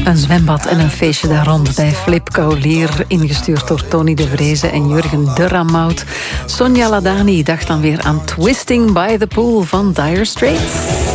Een zwembad en een feestje daar rond bij Flip Kaulier, ingestuurd door Tony de Vreese en Jurgen de Ramout. Sonja Ladani dacht dan weer aan Twisting by the Pool van Dire Straits.